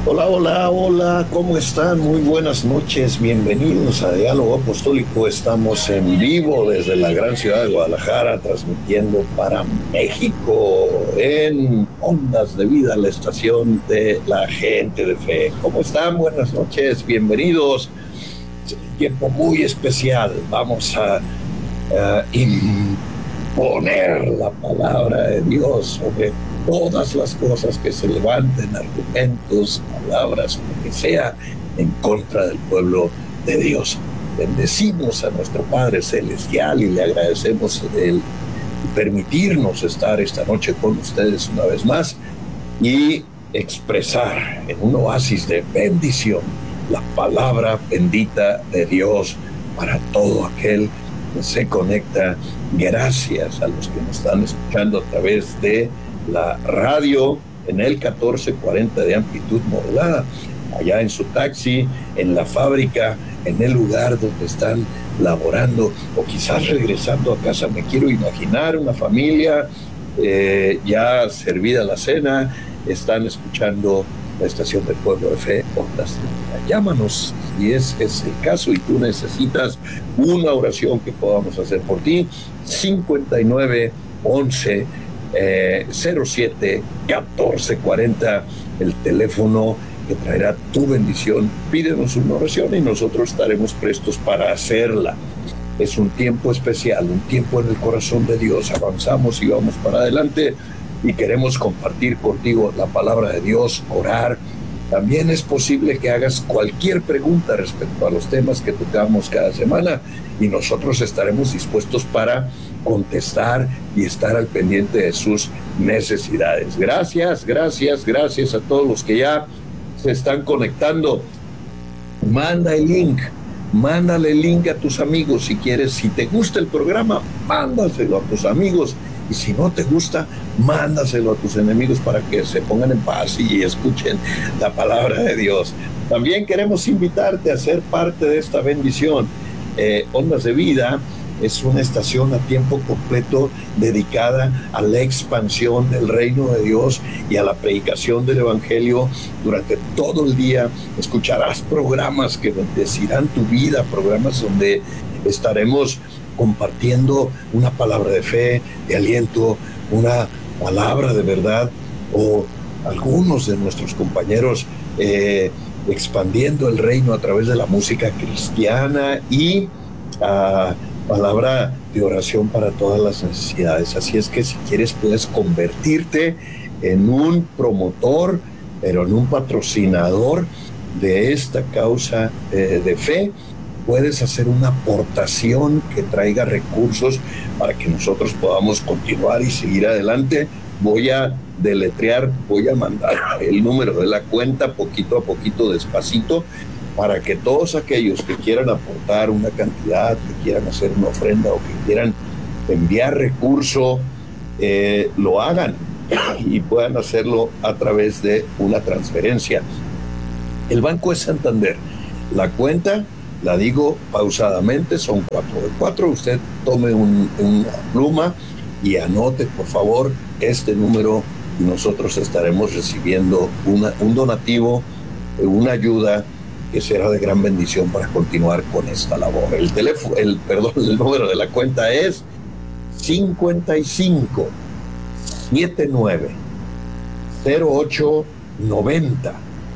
Hola, hola, hola, ¿cómo están? Muy buenas noches, bienvenidos a Diálogo Apostólico. Estamos en vivo desde la gran ciudad de Guadalajara, transmitiendo para México en Ondas de Vida, la estación de la gente de fe. ¿Cómo están? Buenas noches, bienvenidos. Es un tiempo muy especial. Vamos a imponer la palabra de Dios sobre todas las cosas que se levanten, argumentos, palabras, lo que sea, en contra del pueblo de Dios. Bendecimos a nuestro Padre Celestial y le agradecemos el permitirnos estar esta noche con ustedes una vez más y expresar en un oasis de bendición la palabra bendita de Dios para todo aquel que se conecta. Gracias a los que nos están escuchando a través de la radio en el 1440 de amplitud modulada, allá en su taxi, en la fábrica, en el lugar donde están laborando o quizás regresando a casa. Me quiero imaginar una familia ya servida la cena, están escuchando la estación del Pueblo de Fe, Ondas de Vida. Llámanos si es el caso y tú necesitas una oración que podamos hacer por ti. 59 11 07 14 40, el teléfono que traerá tu bendición. Pídenos una oración y nosotros estaremos prestos para hacerla. Es un tiempo especial, un tiempo en el corazón de Dios. Avanzamos y vamos para adelante y queremos compartir contigo la palabra de Dios, orar. También es posible que hagas cualquier pregunta respecto a los temas que tocamos cada semana y nosotros estaremos dispuestos para contestar y estar al pendiente de sus necesidades. Gracias, gracias, gracias a todos los que ya se están conectando. Mándale el link a tus amigos si quieres. Si te gusta el programa, mándaselo a tus amigos. Y si no te gusta, mándaselo a tus enemigos para que se pongan en paz y escuchen la palabra de Dios. También queremos invitarte a ser parte de esta bendición. Ondas de Vida es una estación a tiempo completo dedicada a la expansión del reino de Dios y a la predicación del evangelio durante todo el día. Escucharás programas que bendecirán tu vida, programas donde estaremos compartiendo una palabra de fe, de aliento, una palabra de verdad, o algunos de nuestros compañeros expandiendo el reino a través de la música cristiana y palabra de oración para todas las necesidades. Así es que si quieres puedes convertirte en un promotor, pero en un patrocinador de esta causa de fe. Puedes hacer una aportación que traiga recursos para que nosotros podamos continuar y seguir adelante. Voy a deletrear, voy a mandar el número de la cuenta poquito a poquito, despacito, para que todos aquellos que quieran aportar una cantidad, que quieran hacer una ofrenda o que quieran enviar recurso, lo hagan y puedan hacerlo a través de una transferencia. El Banco es Santander. La cuenta, la digo pausadamente, son 4 de 4. Usted tome una pluma y anote, por favor, este número y nosotros estaremos recibiendo un donativo, una ayuda que será de gran bendición para continuar con esta labor. El número de la cuenta es 55 79 08 90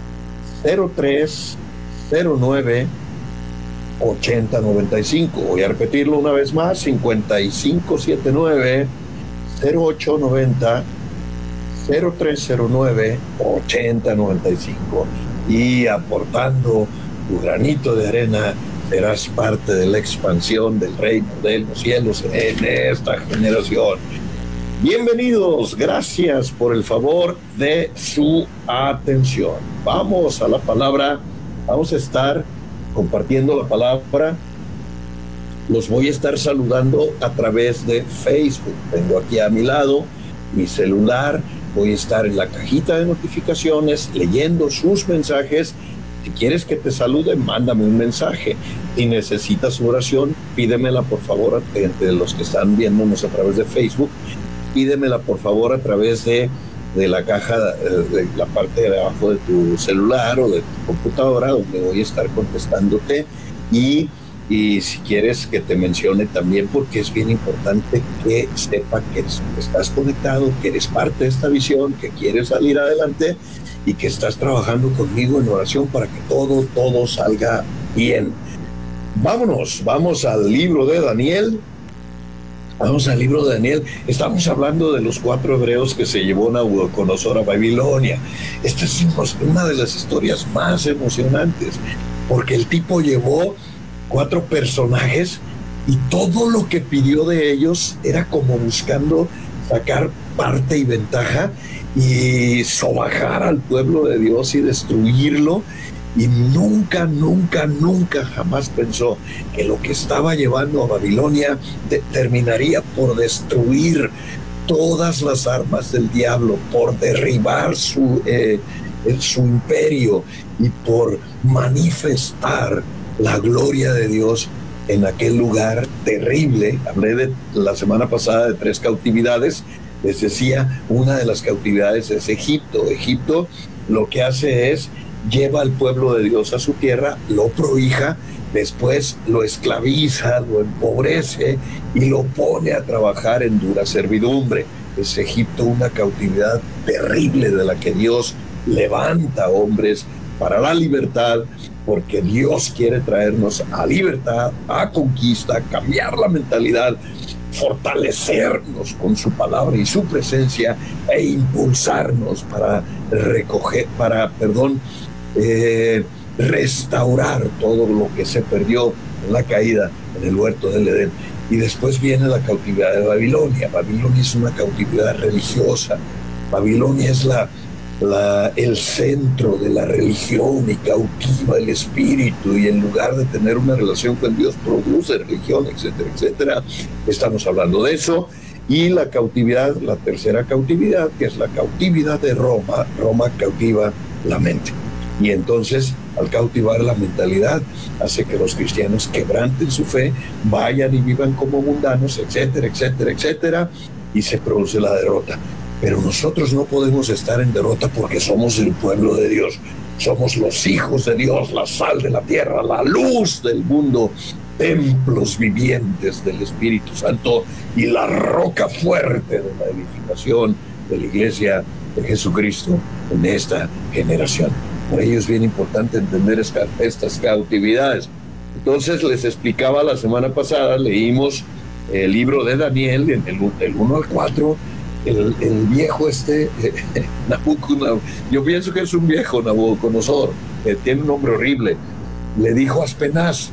03 09 80 95. Voy a repetirlo una vez más: 55 79 08 90 0309 80 95. Y aportando tu granito de arena serás parte de la expansión del reino de los cielos en esta generación. Bienvenidos, gracias por el favor de su atención. Vamos a la palabra, vamos a estar compartiendo la palabra. Los voy a estar saludando a través de Facebook. Tengo aquí a mi lado mi celular. Voy a estar en la cajita de notificaciones leyendo sus mensajes. Si quieres que te salude, mándame un mensaje. Si necesitas oración, pídemela por favor entre los que están viéndonos a través de Facebook. Pídemela por favor a través de de la caja, de la parte de abajo de tu celular o de tu computadora, donde voy a estar contestándote. Y si quieres que te mencione también, porque es bien importante que sepa que estás conectado, que eres parte de esta visión, que quieres salir adelante y que estás trabajando conmigo en oración para que todo salga bien. Vamos al libro de Daniel. Vamos al libro de Daniel. Estamos hablando de los 4 hebreos que se llevó Nabucodonosor a Babilonia. Esta es una de las historias más emocionantes, porque el tipo llevó 4 personajes y todo lo que pidió de ellos era como buscando sacar parte y ventaja y sobajar al pueblo de Dios y destruirlo. Y nunca jamás pensó que lo que estaba llevando a Babilonia terminaría por destruir todas las armas del diablo, por derribar su imperio y por manifestar la gloria de Dios en aquel lugar terrible. Hablé de la semana pasada de 3 cautividades. Les decía, una de las cautividades es Egipto. Egipto lo que hace es lleva al pueblo de Dios a su tierra, lo prohija, después lo esclaviza, lo empobrece y lo pone a trabajar en dura servidumbre. Es Egipto una cautividad terrible de la que Dios levanta hombres para la libertad, porque Dios quiere traernos a libertad, a conquista, cambiar la mentalidad, fortalecernos con su palabra y su presencia e impulsarnos para restaurar todo lo que se perdió en la caída en el huerto del Edén. Y después viene la cautividad de Babilonia. Babilonia es una cautividad religiosa. Babilonia es el centro de la religión y cautiva el espíritu, y en lugar de tener una relación con Dios produce religión, etcétera, etcétera. Estamos hablando de eso. Y la cautividad, la tercera cautividad, que es la cautividad de Roma. Roma cautiva la mente. Y entonces, al cautivar la mentalidad, hace que los cristianos quebranten su fe, vayan y vivan como mundanos, etcétera, etcétera, etcétera, y se produce la derrota. Pero nosotros no podemos estar en derrota porque somos el pueblo de Dios. Somos los hijos de Dios, la sal de la tierra, la luz del mundo, templos vivientes del Espíritu Santo y la roca fuerte de la edificación de la iglesia de Jesucristo en esta generación. Por ello es bien importante entender estas cautividades. Entonces les explicaba la semana pasada, leímos el libro de Daniel, en el 1 al 4, el viejo Nabucodonosor, yo pienso que es un viejo Nabucodonosor, tiene un nombre horrible, le dijo a Aspenaz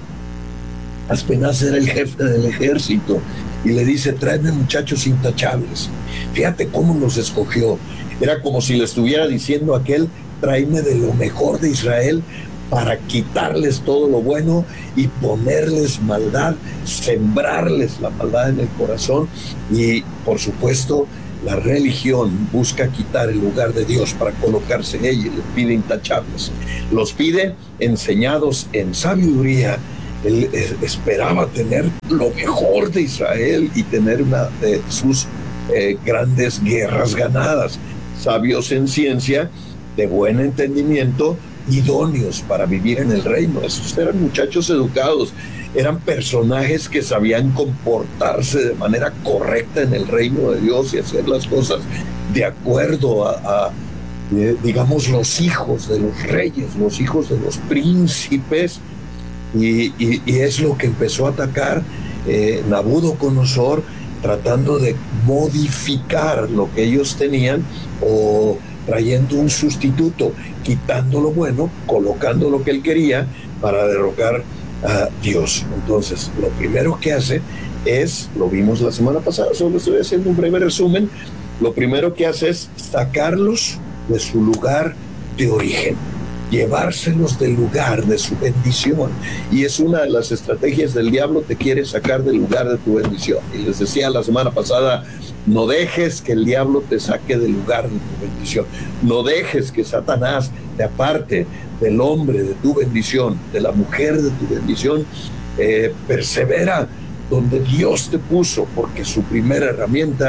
era el jefe del ejército, y le dice: tráeme muchachos intachables. Fíjate cómo los escogió. Era como si le estuviera diciendo a aquel: tráeme de lo mejor de Israel para quitarles todo lo bueno y ponerles maldad, sembrarles la maldad en el corazón. Y por supuesto la religión busca quitar el lugar de Dios para colocarse en ella, y les pide intachables, los pide enseñados en sabiduría. Él esperaba tener lo mejor de Israel y tener una de sus grandes guerras ganadas, sabios en ciencia, de buen entendimiento, idóneos para vivir en el reino. Esos eran muchachos educados, eran personajes que sabían comportarse de manera correcta en el reino de Dios y hacer las cosas de acuerdo a digamos, los hijos de los reyes, los hijos de los príncipes. Y es lo que empezó a atacar Nabucodonosor, tratando de modificar lo que ellos tenían, o trayendo un sustituto, quitando lo bueno, colocando lo que él quería para derrocar a Dios. Entonces, lo primero que hace es, lo vimos la semana pasada, solo estoy haciendo un breve resumen, lo primero que hace es sacarlos de su lugar de origen, llevárselos del lugar de su bendición. Y es una de las estrategias del diablo, te quiere sacar del lugar de tu bendición. Y les decía la semana pasada, no dejes que el diablo te saque del lugar de tu bendición. No dejes que Satanás te aparte del hombre de tu bendición, de la mujer de tu bendición. Persevera donde Dios te puso, porque su primera herramienta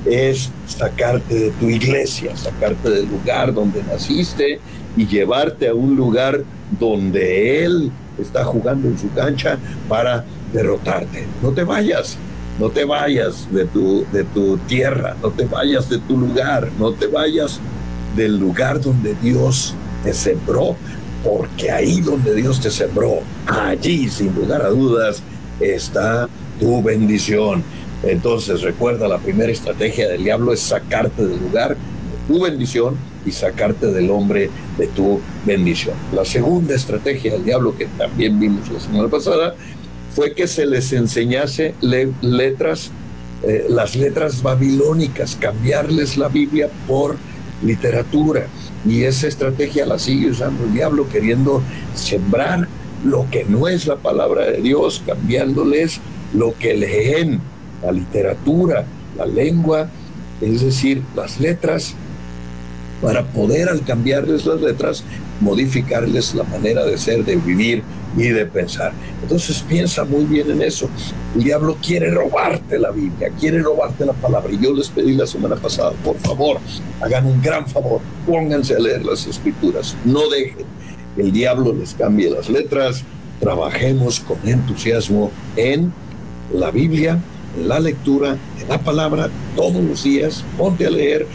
es sacarte de tu iglesia, sacarte del lugar donde naciste y llevarte a un lugar donde Él está jugando en su cancha para derrotarte. No te vayas. No te vayas de tu tierra, no te vayas de tu lugar, no te vayas del lugar donde Dios te sembró, porque ahí donde Dios te sembró, allí sin lugar a dudas está tu bendición. Entonces recuerda, la primera estrategia del diablo es sacarte del lugar de tu bendición y sacarte del hombre de tu bendición. La segunda estrategia del diablo, que también vimos la semana pasada, fue que se les enseñase letras, las letras babilónicas, cambiarles la Biblia por literatura. Y esa estrategia la sigue usando el diablo, queriendo sembrar lo que no es la palabra de Dios, cambiándoles lo que leen, la literatura, la lengua, es decir, las letras, para poder, al cambiarles las letras, modificarles la manera de ser, de vivir y de pensar. Entonces piensa muy bien en eso. El diablo quiere robarte la Biblia, quiere robarte la palabra. Y yo les pedí la semana pasada, por favor, hagan un gran favor, pónganse a leer las Escrituras, no dejen que el diablo les cambie las letras. Trabajemos con entusiasmo en la Biblia, en la lectura, en la palabra, todos los días. Ponte a leer.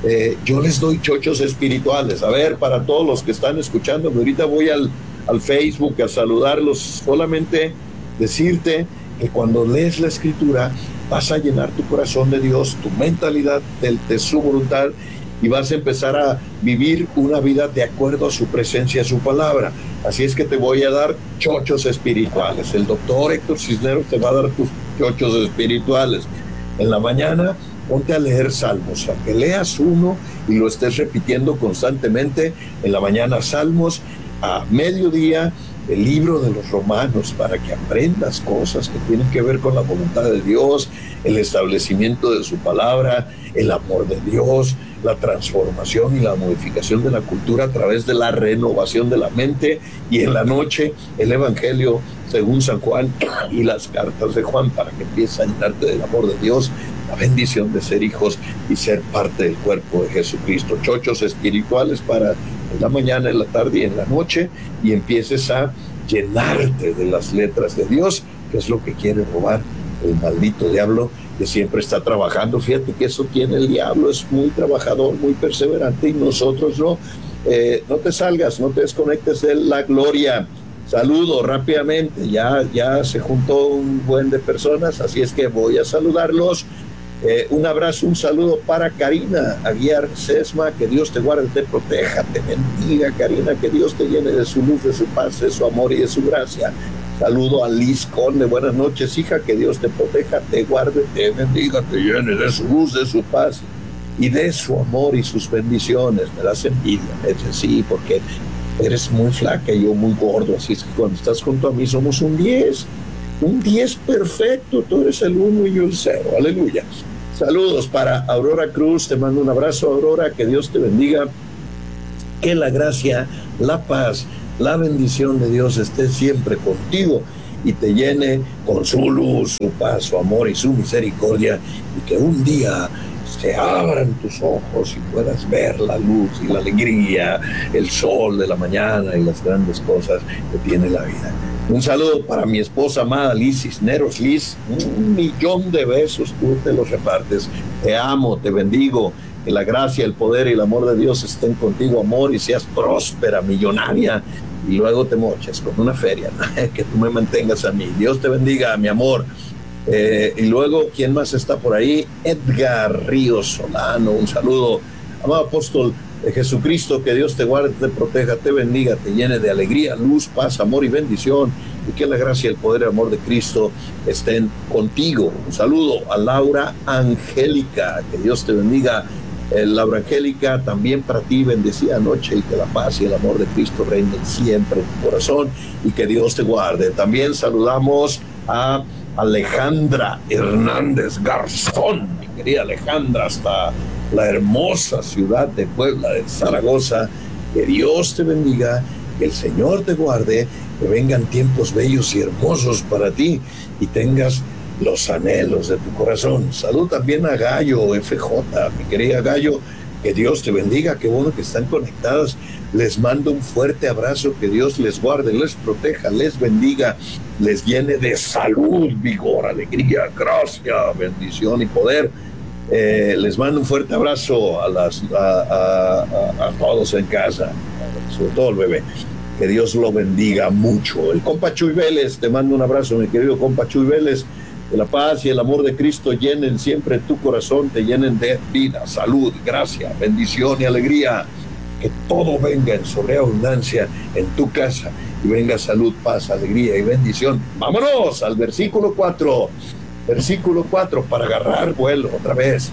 Yo les doy chochos espirituales. A ver, para todos los que están escuchando, ahorita voy al Facebook a saludarlos. Solamente decirte que cuando lees la Escritura vas a llenar tu corazón de Dios, tu mentalidad de su voluntad, y vas a empezar a vivir una vida de acuerdo a su presencia, a su palabra. Así es que te voy a dar chochos espirituales. El doctor Héctor Cisneros te va a dar tus chochos espirituales. En la mañana ponte a leer Salmos, aunque leas uno y lo estés repitiendo constantemente. En la mañana Salmos, a mediodía el libro de los Romanos, para que aprendas cosas que tienen que ver con la voluntad de Dios, el establecimiento de su palabra, el amor de Dios, la transformación y la modificación de la cultura a través de la renovación de la mente. Y en la noche el Evangelio según San Juan y las cartas de Juan, para que empieces a llenarte del amor de Dios, la bendición de ser hijos y ser parte del cuerpo de Jesucristo. Chochos espirituales para en la mañana, en la tarde y en la noche, y empieces a llenarte de las letras de Dios, que es lo que quiere robar el maldito diablo, que siempre está trabajando. Fíjate que eso tiene el diablo, es muy trabajador, muy perseverante, y nosotros no. No te salgas, no te desconectes de la gloria. Saludo rápidamente, ya se juntó un buen de personas, así es que voy a saludarlos. Un abrazo, un saludo para Karina Aguiar Sesma, que Dios te guarde, te proteja, te bendiga, Karina, que Dios te llene de su luz, de su paz, de su amor y de su gracia. Saludo a Liz Conde, buenas noches, hija, que Dios te proteja, te guarde, te bendiga, te llene de su luz, de su paz y de su amor y sus bendiciones. Me das envidia, sí, porque eres muy flaca y yo muy gordo, así es que cuando estás junto a mí somos un 10 perfecto, tú eres el 1 y yo el 0, aleluya. Saludos para Aurora Cruz, te mando un abrazo, Aurora, que Dios te bendiga, que la gracia, la paz, la bendición de Dios esté siempre contigo y te llene con su luz, su paz, su amor y su misericordia, y que un día se abran tus ojos y puedas ver la luz y la alegría, el sol de la mañana y las grandes cosas que tiene la vida. Un saludo para mi esposa amada Liz Cisneros. Liz, 1,000,000 de besos, tú te los repartes. Te amo, te bendigo, que la gracia, el poder y el amor de Dios estén contigo, amor, y seas próspera, millonaria, y luego te moches con una feria, que tú me mantengas a mí. Dios te bendiga, mi amor. Y luego, ¿quién más está por ahí? Edgar Ríos Solano, un saludo. Amado apóstol de Jesucristo, que Dios te guarde, te proteja, te bendiga, te llene de alegría, luz, paz, amor y bendición, y que la gracia, el poder y el amor de Cristo estén contigo. Un saludo a Laura Angélica, que Dios te bendiga. Laura Angélica, también para ti, bendecida noche, y que la paz y el amor de Cristo reinen siempre en tu corazón, y que Dios te guarde. También saludamos a Alejandra Hernández Garzón, mi querida Alejandra, hasta la hermosa ciudad de Puebla, de Zaragoza. Que Dios te bendiga, que el Señor te guarde, que vengan tiempos bellos y hermosos para ti, y tengas los anhelos de tu corazón. Salud también a Gallo FJ, mi querida Gallo, que Dios te bendiga, qué bueno que están conectadas. Les mando un fuerte abrazo, que Dios les guarde, les proteja, les bendiga, les llene de salud, vigor, alegría, gracia, bendición y poder. Les mando un fuerte abrazo a todos en casa, sobre todo el bebé. Que Dios lo bendiga mucho. El compa Chuy Vélez, te mando un abrazo, mi querido compa Chuy Vélez. Que la paz y el amor de Cristo llenen siempre tu corazón, te llenen de vida, salud, gracia, bendición y alegría. Que todo venga en sobreabundancia en tu casa y venga salud, paz, alegría y bendición. Vámonos al versículo 4. Versículo 4 para agarrar vuelo otra vez.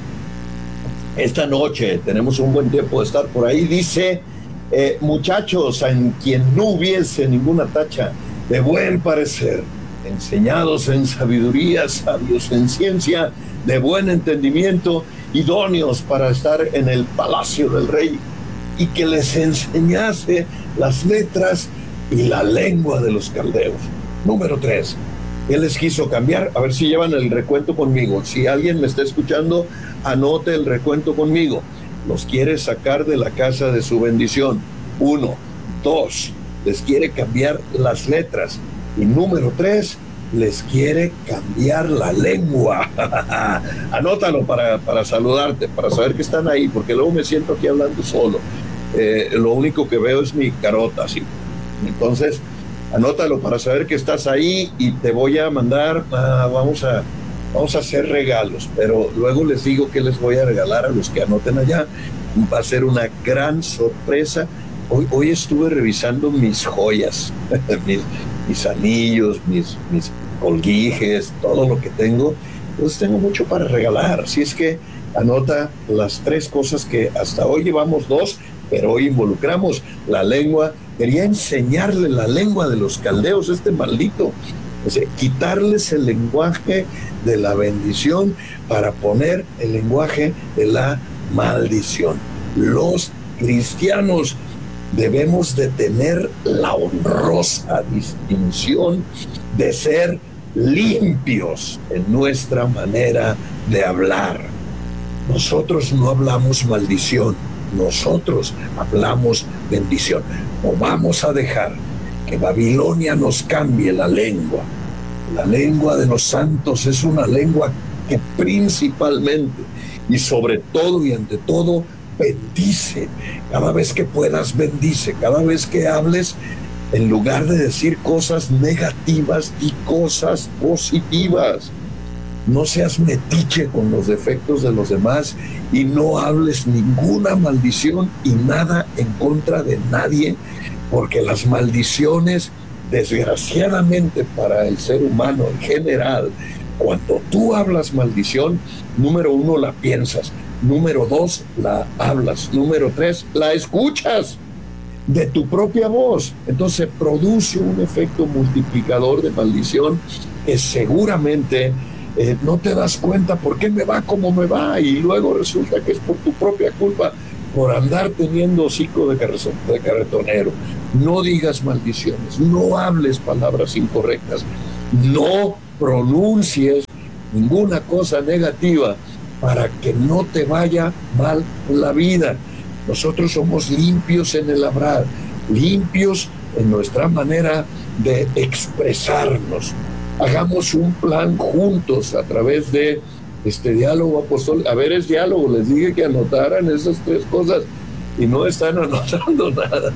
Esta noche tenemos un buen tiempo de estar por ahí. Dice, muchachos, en quien no hubiese ninguna tacha, de buen parecer, enseñados en sabiduría, sabios en ciencia, de buen entendimiento, idóneos para estar en el palacio del rey, y que les enseñase las letras y la lengua de los caldeos. Número 3. Él les quiso cambiar. A ver si llevan el recuento conmigo. Si alguien me está escuchando, anote el recuento conmigo. Los quiere sacar de la casa de su bendición. 1. 2. Les quiere cambiar las letras. Y número 3, les quiere cambiar la lengua. Anótalo para saludarte, para saber que están ahí, porque luego me siento aquí hablando solo. Lo único que veo es mi carota, ¿sí? Entonces, anótalo para saber que estás ahí y te voy a mandar, vamos a hacer regalos, pero luego les digo que les voy a regalar a los que anoten allá. Va a ser una gran sorpresa. Hoy estuve revisando mis joyas, mis anillos, mis colguijes, todo lo que tengo. Pues tengo mucho para regalar, así es que anota las 3 cosas que hasta hoy llevamos 2, pero hoy involucramos la lengua. Quería enseñarle la lengua de los caldeos, este maldito, o sea, quitarles el lenguaje de la bendición para poner el lenguaje de la maldición. Los cristianos debemos de tener la honrosa distinción de ser limpios en nuestra manera de hablar. Nosotros no hablamos maldición, nosotros hablamos bendición. No vamos a dejar que Babilonia nos cambie la lengua. La lengua de los santos es una lengua que principalmente y sobre todo y ante todo bendice. Cada vez que puedas, bendice. Cada vez que hables, en lugar de decir cosas negativas, di cosas positivas. No seas metiche con los defectos de los demás y no hables ninguna maldición y nada en contra de nadie, porque las maldiciones, desgraciadamente para el ser humano en general, cuando tú hablas maldición, número 1, la piensas, número 2, la hablas, número 3, la escuchas de tu propia voz. Entonces produce un efecto multiplicador de maldición que seguramente no te das cuenta por qué me va como me va, y luego resulta que es por tu propia culpa, por andar teniendo hocico de carretonero. No digas maldiciones, no hables palabras incorrectas, no pronuncies ninguna cosa negativa para que no te vaya mal la vida. Nosotros somos limpios en el hablar, limpios en nuestra manera de expresarnos. Hagamos un plan juntos a través de este diálogo apostólico. A ver, es diálogo, les dije que anotaran esas 3 cosas y no están anotando nada.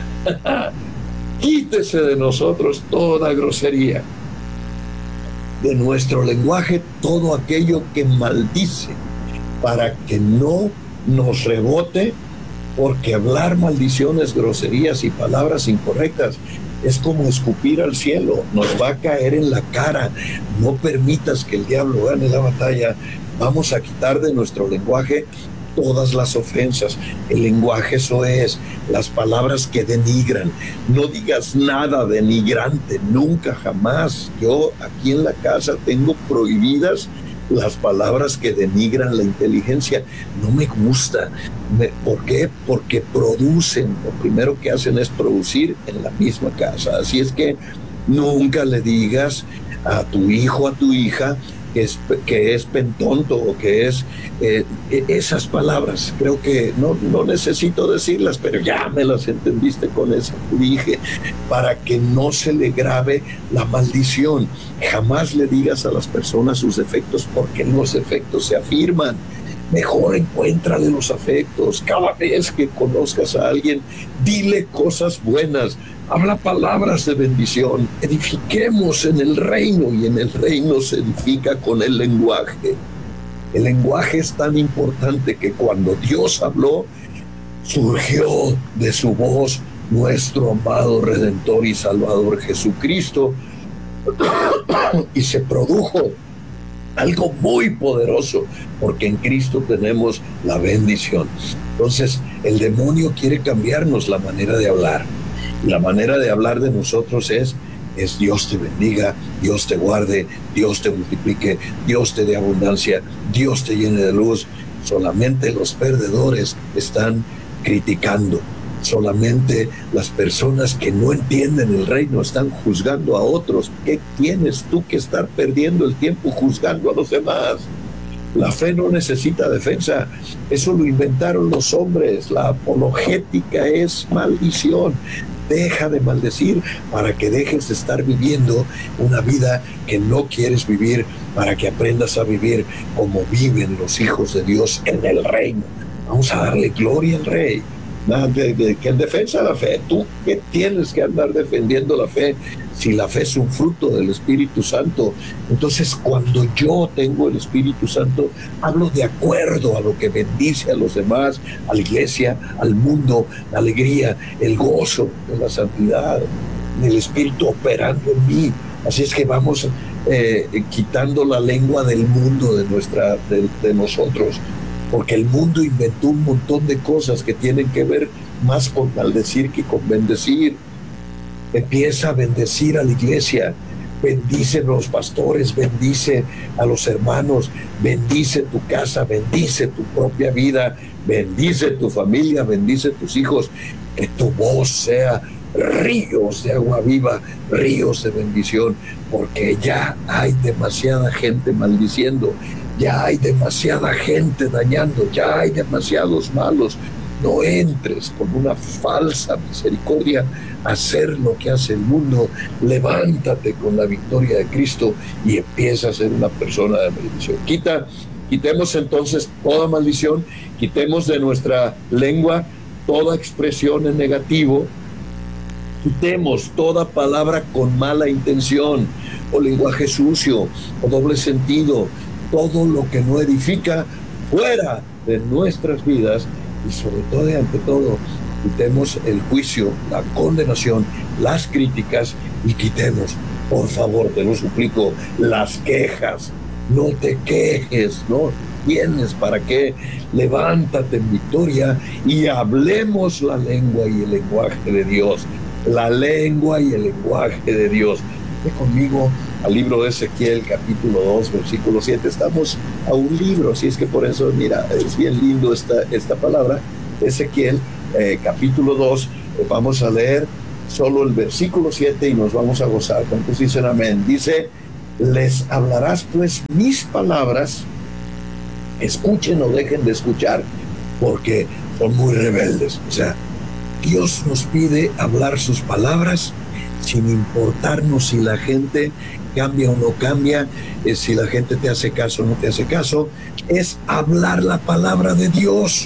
Quítese de nosotros toda grosería, de nuestro lenguaje todo aquello que maldice, para que no nos rebote, porque hablar maldiciones, groserías y palabras incorrectas es como escupir al cielo, nos va a caer en la cara. No permitas que el diablo gane la batalla. Vamos a quitar de nuestro lenguaje todas las ofensas. El lenguaje, eso es, las palabras que denigran. No digas nada denigrante, nunca, jamás. Yo aquí en la casa tengo prohibidas las palabras que denigran la inteligencia. No me gusta. ¿Por qué? Porque producen. Lo primero que hacen es producir en la misma casa. Así es que nunca le digas a tu hijo, a tu hija, que es pentonto o que es esas palabras. Creo que no necesito decirlas, pero ya me las entendiste con eso que dije, para que no se le grave la maldición. Jamás le digas a las personas sus defectos, porque los defectos se afirman. Mejor encuéntrale los afectos. Cada vez que conozcas a alguien, dile cosas buenas. Habla palabras de bendición. Edifiquemos en el reino, y en el reino se edifica con el lenguaje. El lenguaje es tan importante que cuando Dios habló, surgió de su voz nuestro amado Redentor y Salvador Jesucristo, y se produjo algo muy poderoso, porque en Cristo tenemos la bendición. Entonces, el demonio quiere cambiarnos la manera de hablar. La manera de hablar de nosotros es Dios te bendiga, Dios te guarde, Dios te multiplique, Dios te dé abundancia, Dios te llene de luz. Solamente los perdedores están criticando. Solamente las personas que no entienden el reino están juzgando a otros. ¿Qué tienes tú que estar perdiendo el tiempo juzgando a los demás? La fe no necesita defensa. Eso lo inventaron los hombres. La apologética es maldición. Deja de maldecir para que dejes de estar viviendo una vida que no quieres vivir, para que aprendas a vivir como viven los hijos de Dios en el reino. Vamos a darle gloria al Rey. Que en defensa de la fe, tú que tienes que andar defendiendo la fe, si la fe es un fruto del Espíritu Santo. Entonces, cuando yo tengo el Espíritu Santo, hablo de acuerdo a lo que bendice a los demás, a la iglesia, al mundo, la alegría, el gozo de la santidad, el Espíritu operando en mí. Así es que vamos quitando la lengua del mundo de nosotros, porque el mundo inventó un montón de cosas que tienen que ver más con maldecir que con bendecir. Empieza a bendecir a la iglesia, bendice a los pastores, bendice a los hermanos, bendice tu casa, bendice tu propia vida, bendice tu familia, bendice tus hijos, que tu voz sea ríos de agua viva, ríos de bendición, porque ya hay demasiada gente maldiciendo, ya hay demasiada gente dañando, ya hay demasiados malos. No entres con una falsa misericordia a hacer lo que hace el mundo. Levántate con la victoria de Cristo y empieza a ser una persona de bendición. Quitemos entonces toda maldición, quitemos de nuestra lengua toda expresión en negativo, quitemos toda palabra con mala intención, o lenguaje sucio, o doble sentido, todo lo que no edifica fuera de nuestras vidas. Y sobre todo y ante todo, quitemos el juicio, la condenación, las críticas, y quitemos, por favor, te lo suplico, las quejas. No te quejes, no tienes para qué. Levántate en victoria y hablemos la lengua y el lenguaje de Dios. La lengua y el lenguaje de Dios. Ve conmigo al libro de Ezequiel, capítulo 2, versículo 7. Estamos a un libro, así es que por eso, mira, es bien lindo esta palabra. Ezequiel, capítulo 2, vamos a leer solo el versículo 7 y nos vamos a gozar. ¿Cuántos dicen amén? Dice: les hablarás pues mis palabras, escuchen o dejen de escuchar, porque son muy rebeldes. O sea, Dios nos pide hablar sus palabras sin importarnos si la gente cambia o no cambia, si la gente te hace caso o no te hace caso. Es hablar la palabra de Dios.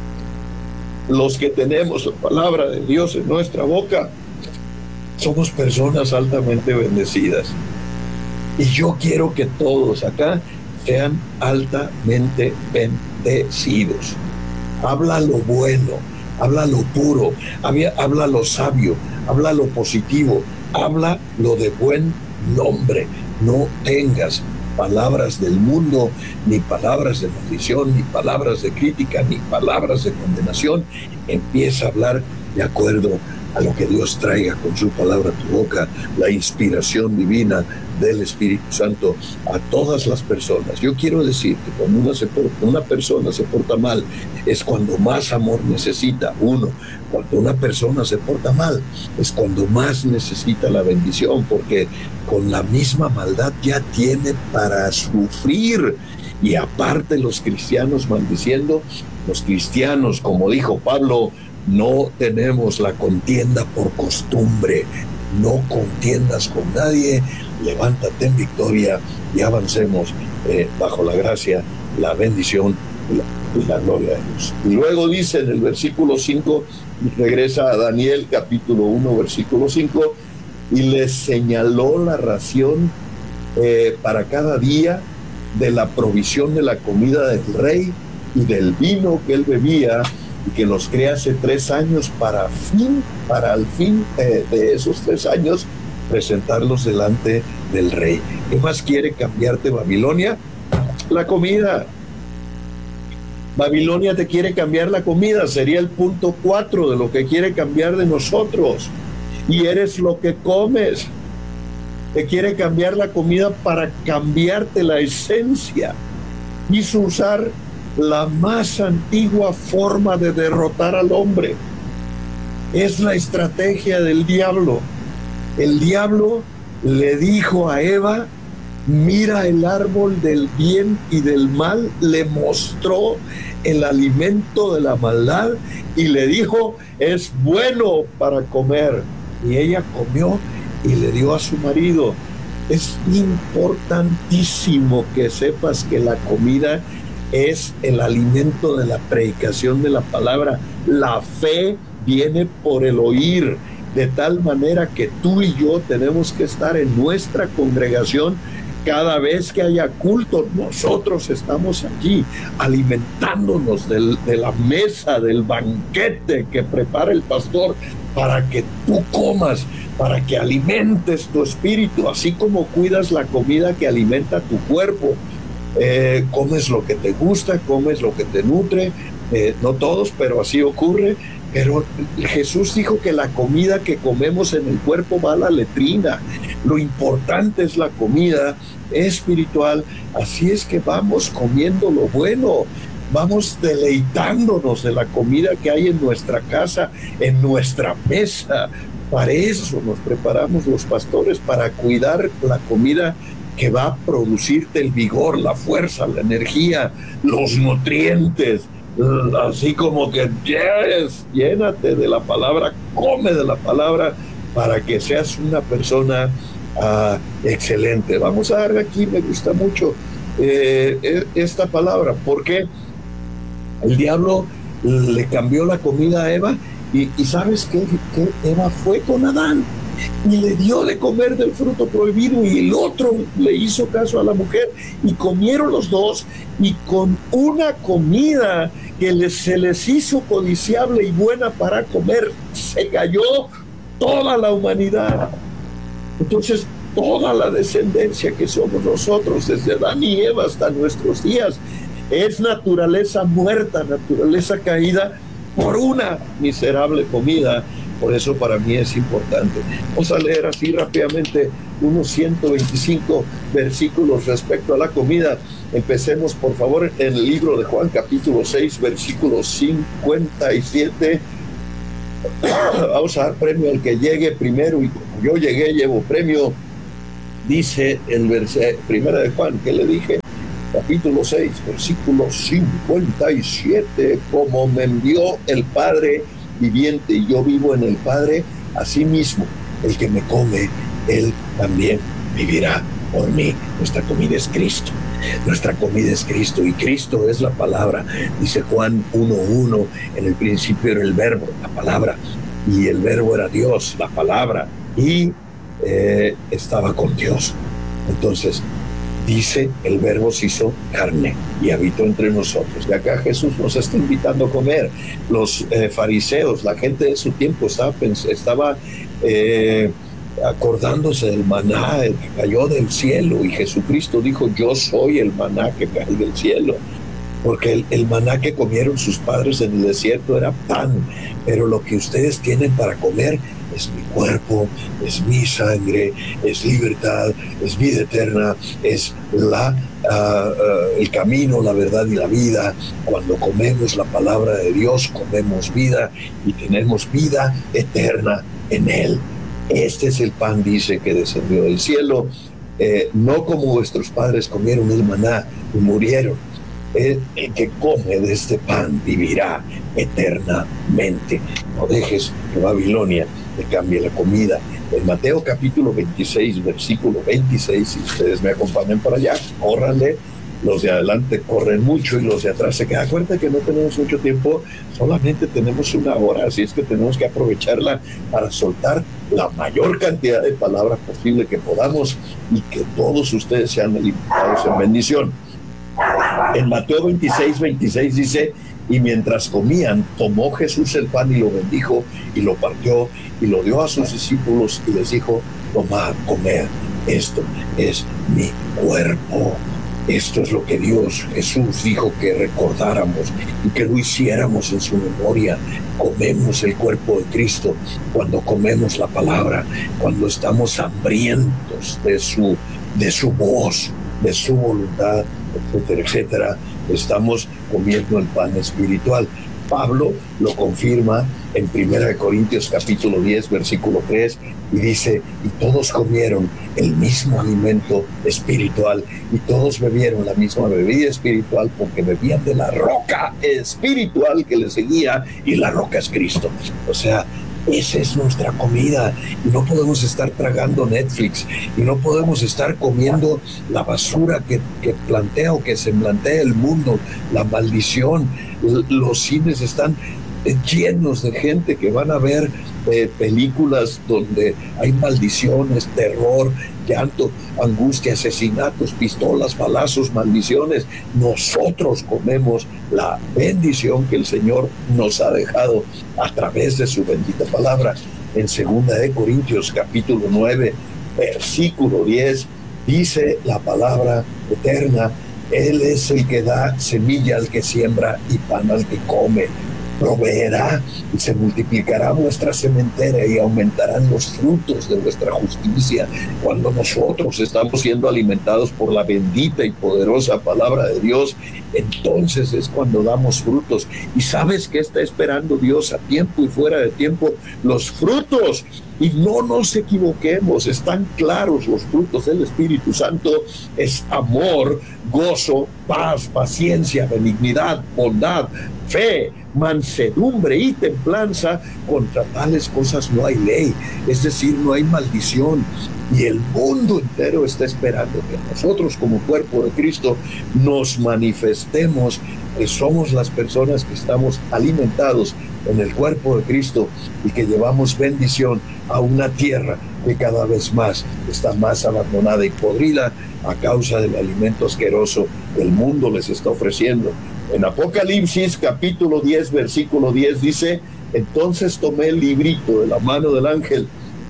Los que tenemos la palabra de Dios en nuestra boca somos personas altamente bendecidas. Y yo quiero que todos acá sean altamente bendecidos. Habla lo bueno, habla lo puro, habla lo sabio, habla lo positivo, habla lo de buen nombre. No tengas palabras del mundo, ni palabras de maldición, ni palabras de crítica, ni palabras de condenación. Empieza a hablar de acuerdo a lo que Dios traiga con su palabra a tu boca, la inspiración divina del Espíritu Santo a todas las personas. Yo quiero decir que cuando una persona se porta mal, es cuando más amor necesita. Cuando una persona se porta mal, es cuando más necesita la bendición, porque con la misma maldad ya tiene para sufrir. Y aparte los cristianos maldiciendo, los cristianos, como dijo Pablo, no tenemos la contienda por costumbre. No contiendas con nadie, levántate en victoria y avancemos bajo la gracia, la bendición y la gloria de Dios. Y luego dice en el versículo 5, regresa a Daniel capítulo 1, versículo 5, y les señaló la ración para cada día de la provisión de la comida del rey y del vino que él bebía, y que los crea hace 3 años para al fin de esos 3 años presentarlos delante del rey. ¿Qué más quiere cambiarte Babilonia? La comida. Babilonia te quiere cambiar la comida, sería el punto 4 de lo que quiere cambiar de nosotros. Y eres lo que comes. Te quiere cambiar la comida para cambiarte la esencia. Quiso usar la más antigua forma de derrotar al hombre. Es la estrategia del diablo. El diablo le dijo a Eva, mira el árbol del bien y del mal, le mostró el alimento de la maldad y le dijo, es bueno para comer. Y ella comió y le dio a su marido. Es importantísimo que sepas que la comida es el alimento de la predicación de la palabra. La fe viene por el oír, de tal manera que tú y yo tenemos que estar en nuestra congregación. Cada vez que haya culto, nosotros estamos allí alimentándonos de la mesa, del banquete que prepara el pastor para que tú comas, para que alimentes tu espíritu, así como cuidas la comida que alimenta tu cuerpo. Comes lo que te gusta, comes lo que te nutre, no todos, pero así ocurre. Pero Jesús dijo que la comida que comemos en el cuerpo va a la letrina. Lo importante es la comida espiritual. Así es que vamos comiendo lo bueno, vamos deleitándonos de la comida que hay en nuestra casa, en nuestra mesa. Para eso nos preparamos los pastores, para cuidar la comida que va a producirte el vigor, la fuerza, la energía, los nutrientes. Así como que llénate de la palabra, come de la palabra para que seas una persona excelente. Vamos a dar aquí, me gusta mucho esta palabra, porque el diablo le cambió la comida a Eva y ¿sabes qué? Que Eva fue con Adán y le dio de comer del fruto prohibido, y el otro le hizo caso a la mujer y comieron los dos, y con una comida que se les hizo codiciable y buena para comer, se cayó toda la humanidad. Entonces toda la descendencia que somos nosotros, desde Adán y Eva hasta nuestros días, es naturaleza muerta, naturaleza caída por una miserable comida. Por eso para mí es importante. Vamos a leer así rápidamente unos 125 versículos respecto a la comida. Empecemos por favor en el libro de Juan capítulo 6 versículo 57. Vamos a dar premio al que llegue primero, y como yo llegué llevo premio. Dice el primera de Juan, ¿qué le dije? Capítulo 6 versículo 57. Como me envió el Padre viviente y yo vivo en el Padre, asimismo el que me come, él también vivirá por mí. Nuestra comida es Cristo. Nuestra comida es Cristo, y Cristo es la palabra. Dice Juan 1:1, en el principio era el verbo, la palabra, y el verbo era Dios, la palabra, y estaba con Dios. Entonces dice, el verbo se hizo carne y habitó entre nosotros. Y acá Jesús nos está invitando a comer. Los fariseos, la gente de su tiempo estaba acordándose del maná que cayó del cielo, y Jesucristo dijo, yo soy el maná que cae del cielo. porque el maná que comieron sus padres en el desierto era pan, pero lo que ustedes tienen para comer es mi cuerpo, es mi sangre, es libertad, es vida eterna, es el camino, la verdad y la vida. Cuando comemos la palabra de Dios, comemos vida y tenemos vida eterna en Él. Este es el pan, dice, que descendió del cielo, no como vuestros padres comieron el maná y murieron. El que come de este pan vivirá eternamente. No dejes que Babilonia te cambie la comida. En Mateo capítulo 26, versículo 26, si ustedes me acompañan para allá, córranle. Los de adelante corren mucho y los de atrás se quedan. Acuérdate que no tenemos mucho tiempo, solamente tenemos una hora, así es que tenemos que aprovecharla para soltar la mayor cantidad de palabras posible que podamos y que todos ustedes sean alimentados en bendición. En Mateo 26, 26 dice: y mientras comían, tomó Jesús el pan y lo bendijo y lo partió y lo dio a sus discípulos y les dijo: tomad, comed, esto es mi cuerpo. Esto es lo que Jesús dijo que recordáramos y que lo hiciéramos en su memoria. Comemos el cuerpo de Cristo cuando comemos la palabra, cuando estamos hambrientos de su voz, de su voluntad, etcétera, etcétera. Estamos comiendo el pan espiritual. Pablo lo confirma en 1 Corintios capítulo 10, versículo 3, y dice: y todos comieron el mismo alimento espiritual y todos bebieron la misma bebida espiritual, porque bebían de la roca espiritual que les seguía, y la roca es Cristo. O sea, esa es nuestra comida, y no podemos estar tragando Netflix, y no podemos estar comiendo la basura que plantea o que se plantea el mundo, la maldición. Los cines están llenos de gente que van a ver películas donde hay maldiciones, terror, llanto, angustia, asesinatos, pistolas, balazos, maldiciones. Nosotros comemos la bendición que el Señor nos ha dejado a través de su bendita palabra. En 2 Corintios capítulo 9, versículo 10, dice la palabra eterna: Él es el que da semilla al que siembra y pan al que come. Proveerá y se multiplicará vuestra sementera y aumentarán los frutos de vuestra justicia. Cuando nosotros estamos siendo alimentados por la bendita y poderosa palabra de Dios, entonces es cuando damos frutos. ¿Y sabes qué está esperando Dios a tiempo y fuera de tiempo? Los frutos. Y no nos equivoquemos, están claros los frutos del Espíritu Santo: es amor, gozo, paz, paciencia, benignidad, bondad, fe, mansedumbre y templanza. Contra tales cosas no hay ley, es decir, no hay maldición. Y el mundo entero está esperando que nosotros, como cuerpo de Cristo, nos manifestemos, que somos las personas que estamos alimentados en el cuerpo de Cristo y que llevamos bendición a una tierra que cada vez más está más abandonada y podrida a causa del alimento asqueroso que el mundo les está ofreciendo. En Apocalipsis capítulo 10, versículo 10 dice: entonces tomé el librito de la mano del ángel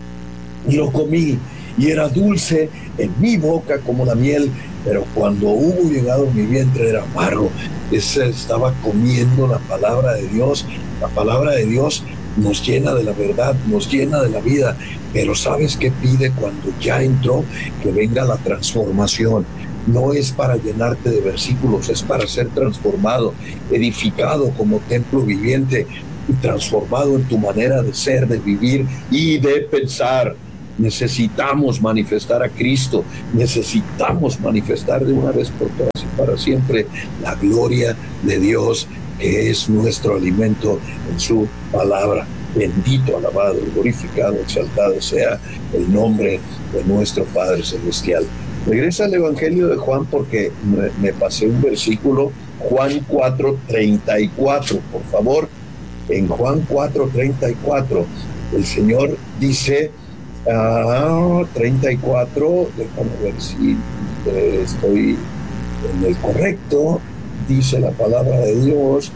y lo comí, y era dulce en mi boca como la miel, pero cuando hubo llegado a mi vientre era amargo. Estaba comiendo la palabra de Dios. La palabra de Dios nos llena de la verdad, nos llena de la vida, pero ¿sabes qué pide cuando ya entró? Que venga la transformación. No es para llenarte de versículos, es para ser transformado, edificado como templo viviente y transformado en tu manera de ser, de vivir y de pensar. Necesitamos manifestar a Cristo, necesitamos manifestar de una vez por todas y para siempre la gloria de Dios, que es nuestro alimento en su palabra. Bendito, alabado, glorificado, exaltado sea el nombre de nuestro Padre Celestial. Regresa al Evangelio de Juan, porque me pasé un versículo, Juan 4:34, por favor. En Juan 4:34, el Señor dice, 34, déjame ver si estoy en el correcto, dice la palabra de Dios.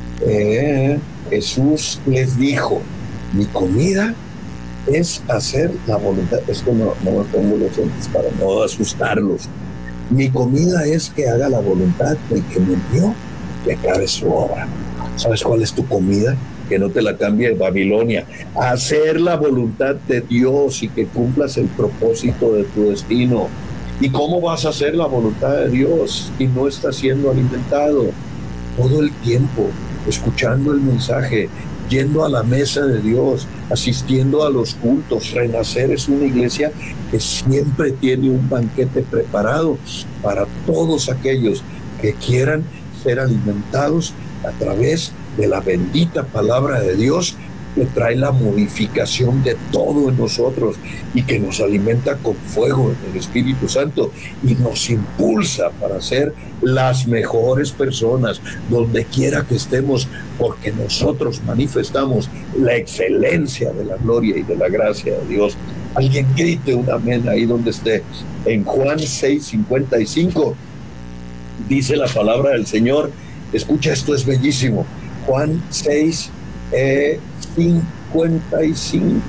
Jesús les dijo: mi comida es hacer la voluntad. Es que no me pongo los lentes para no asustarlos. Mi comida es que haga la voluntad del que me envió que acabe su obra. ¿Sabes cuál es tu comida? Que no te la cambie Babilonia. Hacer la voluntad de Dios y que cumplas el propósito de tu destino. ¿Y cómo vas a hacer la voluntad de Dios si no estás siendo alimentado? Todo el tiempo, escuchando el mensaje, yendo a la mesa de Dios, asistiendo a los cultos. Renacer es una iglesia que siempre tiene un banquete preparado para todos aquellos que quieran ser alimentados a través de la bendita palabra de Dios, que trae la modificación de todo en nosotros y que nos alimenta con fuego del Espíritu Santo y nos impulsa para ser las mejores personas donde quiera que estemos, porque nosotros manifestamos la excelencia de la gloria y de la gracia de Dios. Alguien grite un amén ahí donde esté. En Juan 6:55 dice la palabra del Señor. Escucha, esto es bellísimo. Juan 6:55.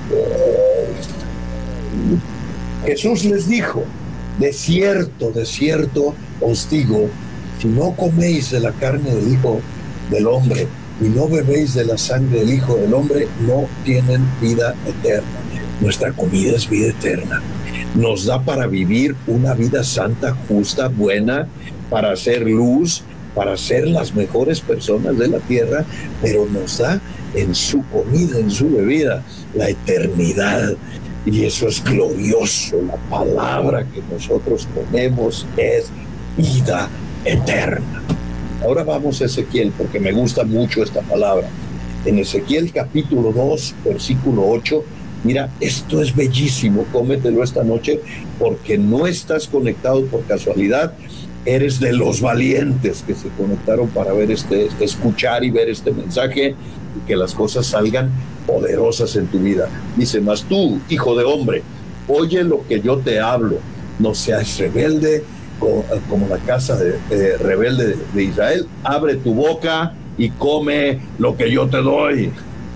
Jesús les dijo: de cierto os digo, si no coméis de la carne del Hijo del Hombre y no bebéis de la sangre del Hijo del Hombre, no tienen vida eterna. Nuestra comida es vida eterna. Nos da para vivir una vida santa, justa, buena, para hacer luz, para ser las mejores personas de la tierra, pero nos da en su comida, en su bebida, la eternidad. Y eso es glorioso. La palabra que nosotros comemos es vida eterna. Ahora vamos a Ezequiel, porque me gusta mucho esta palabra. En Ezequiel capítulo 2, versículo 8, mira, esto es bellísimo. Cómetelo esta noche, porque no estás conectado por casualidad. Eres de los valientes que se conectaron para ver escuchar y ver este mensaje, y que las cosas salgan poderosas en tu vida. Dice: mas tú, hijo de hombre, oye lo que yo te hablo, no seas rebelde como la casa rebelde de Israel. Abre tu boca y come lo que yo te doy.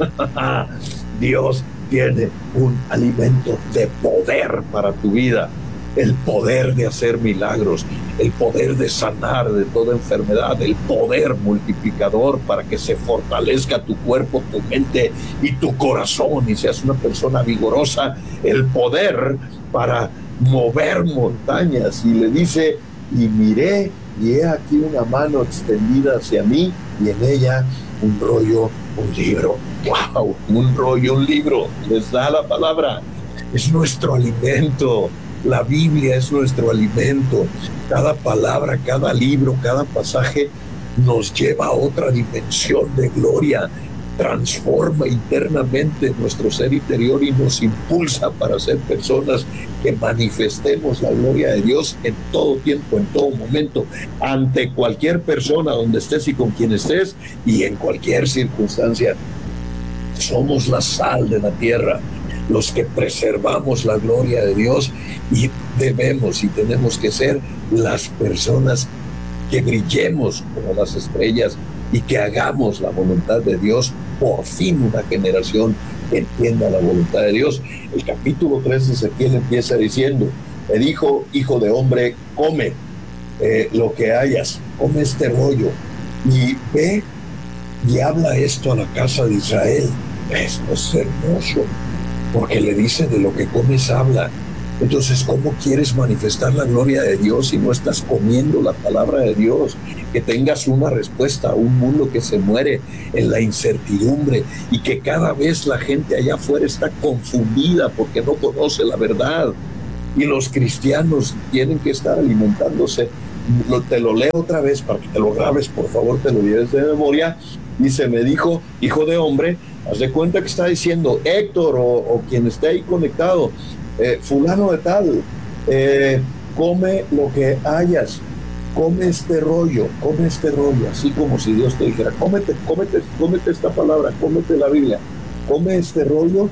Dios tiene un alimento de poder para tu vida. El poder de hacer milagros, el poder de sanar de toda enfermedad, el poder multiplicador para que se fortalezca tu cuerpo, tu mente y tu corazón y seas una persona vigorosa, el poder para mover montañas. Y le dice: y miré, y he aquí una mano extendida hacia mí, y en ella un rollo, un libro. ¡Wow! Un rollo, un libro. Les da la palabra. Es nuestro alimento. La Biblia es nuestro alimento. Cada palabra, cada libro, cada pasaje nos lleva a otra dimensión de gloria. Transforma internamente nuestro ser interior y nos impulsa para ser personas que manifestemos la gloria de Dios en todo tiempo, en todo momento, ante cualquier persona, donde estés y con quien estés, y en cualquier circunstancia. Somos la sal de la tierra, los que preservamos la gloria de Dios, y debemos y tenemos que ser las personas que brillemos como las estrellas y que hagamos la voluntad de Dios. Por fin una generación que entienda la voluntad de Dios. El capítulo 3 de Ezequiel empieza diciendo: me dijo: hijo de hombre, come lo que hayas, come este rollo y ve y habla esto a la casa de Israel. Esto es hermoso, porque le dice: de lo que comes habla. Entonces, ¿cómo quieres manifestar la gloria de Dios si no estás comiendo la palabra de Dios? Que tengas una respuesta a un mundo que se muere en la incertidumbre y que cada vez la gente allá afuera está confundida porque no conoce la verdad. Y los cristianos tienen que estar alimentándose. Te lo leo otra vez para que te lo grabes, por favor, te lo lleves de memoria. Dice: me dijo: hijo de hombre. Haz de cuenta que está diciendo Héctor o quien esté ahí conectado, fulano de tal, come lo que hayas, come este rollo, así como si Dios te dijera: cómete esta palabra, cómete la Biblia, come este rollo,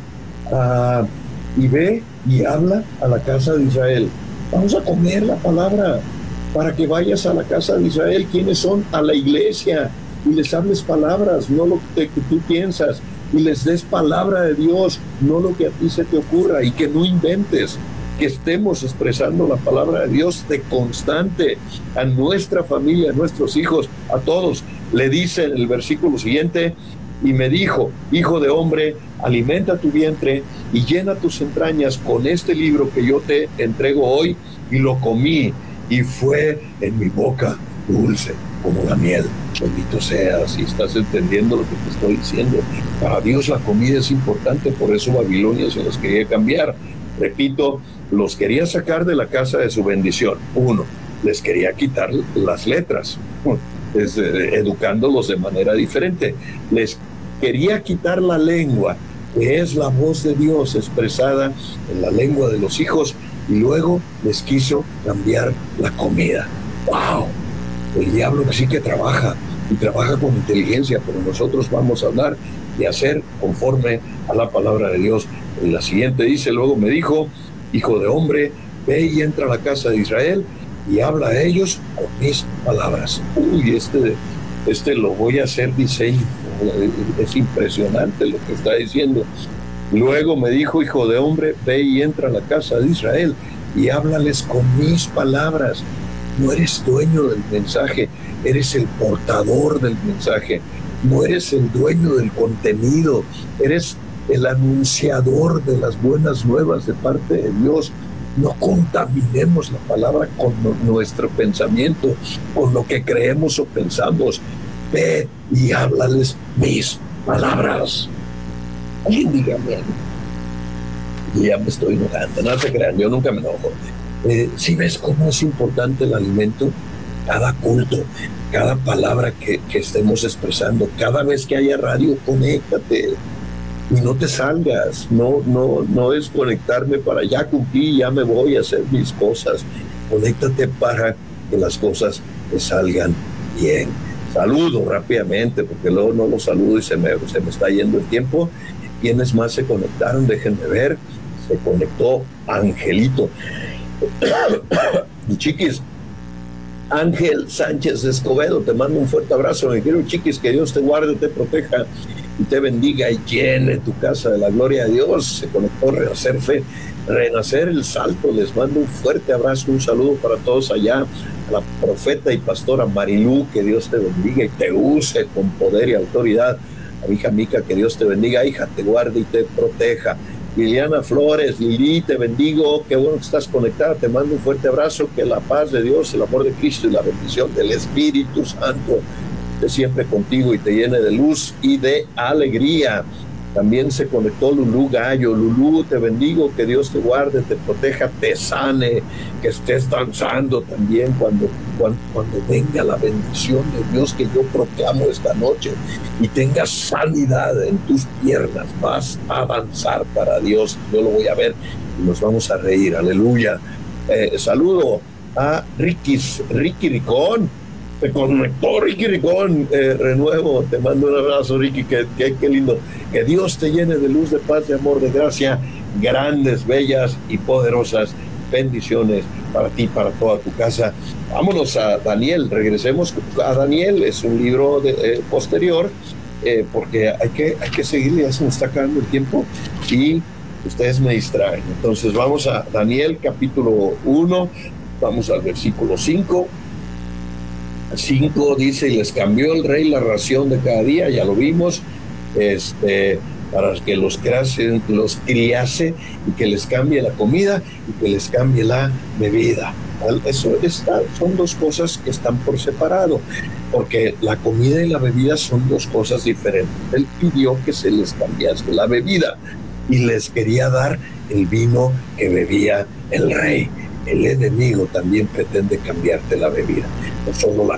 y ve y habla a la casa de Israel. Vamos a comer la palabra para que vayas a la casa de Israel. ¿Quiénes son? A la iglesia, y les hables palabras, no lo que tú piensas, y les des palabra de Dios, no lo que a ti se te ocurra, y que no inventes, que estemos expresando la palabra de Dios de constante a nuestra familia, a nuestros hijos, a todos. Le dice en el versículo siguiente, y me dijo, hijo de hombre, alimenta tu vientre y llena tus entrañas con este libro que yo te entrego hoy. Y lo comí, y fue en mi boca dulce como la miel. Bendito sea, si estás entendiendo lo que te estoy diciendo. Para Dios la comida es importante, por eso Babilonia se los quería cambiar. Repito, los quería sacar de la casa de su bendición. Uno, les quería quitar las letras, educándolos de manera diferente. Les quería quitar la lengua, que es la voz de Dios expresada en la lengua de los hijos, y luego les quiso cambiar la comida. ¡Wow! El diablo sí que trabaja, y trabaja con inteligencia, pero nosotros vamos a hablar y hacer conforme a la palabra de Dios. En la siguiente dice, luego me dijo, hijo de hombre, ve y entra a la casa de Israel y habla a ellos con mis palabras. Uy, este lo voy a hacer diseño. Es impresionante lo que está diciendo. Luego me dijo, hijo de hombre, ve y entra a la casa de Israel y háblales con mis palabras. No eres dueño del mensaje, eres el portador del mensaje. No eres el dueño del contenido, eres el anunciador de las buenas nuevas de parte de Dios. No contaminemos la palabra con nuestro pensamiento, con lo que creemos o pensamos. Ve y háblales mis palabras. Alguien dígame. Y ya me estoy enojando, no se crean, yo nunca me enojo. Si ves cómo es importante el alimento, cada culto, cada palabra que estemos expresando, cada vez que haya radio, conéctate y no te salgas. No es conectarme para ya cumplí, ya me voy a hacer mis cosas. Conéctate para que las cosas te salgan bien. Saludo rápidamente, porque luego no los saludo y se me está yendo el tiempo. ¿Quiénes más se conectaron? Déjenme ver. Se conectó Angelito. Y Chiquis, Ángel Sánchez Escobedo, te mando un fuerte abrazo, mi querido Chiquis, que Dios te guarde, te proteja y te bendiga y llene tu casa de la gloria de Dios. Se conectó Renacer Fe, Renacer el Salto, les mando un fuerte abrazo, un saludo para todos allá, a la profeta y pastora Marilú, que Dios te bendiga y te use con poder y autoridad. A mi hija Mica, que Dios te bendiga, hija, te guarde y te proteja. Liliana Flores, Lili, te bendigo, qué bueno que estás conectada, te mando un fuerte abrazo, que la paz de Dios, el amor de Cristo y la bendición del Espíritu Santo esté siempre contigo y te llene de luz y de alegría. También se conectó Lulú Gallo. Lulú, te bendigo, que Dios te guarde, te proteja, te sane, que estés danzando también cuando venga la bendición de Dios que yo proclamo esta noche y tengas sanidad en tus piernas. Vas a danzar para Dios. Yo lo voy a ver y nos vamos a reír. Aleluya. Saludo a Ricky Ricón. Se conectó Ricky Ricón, renuevo, te mando un abrazo, Ricky, qué lindo, que Dios te llene de luz, de paz, de amor, de gracia, grandes, bellas y poderosas bendiciones para ti, para toda tu casa. Vámonos a Daniel, regresemos a Daniel, es un libro posterior, porque hay que seguirle, ya se nos está acabando el tiempo y ustedes me distraen. Entonces vamos a Daniel capítulo 1, vamos al versículo 5 dice, y les cambió el rey la ración de cada día, ya lo vimos, para que los criase y que les cambie la comida y que les cambie la bebida. Son dos cosas que están por separado, porque la comida y la bebida son dos cosas diferentes. Él pidió que se les cambiase la bebida y les quería dar el vino que bebía el rey. El enemigo también pretende cambiarte la bebida, no solo la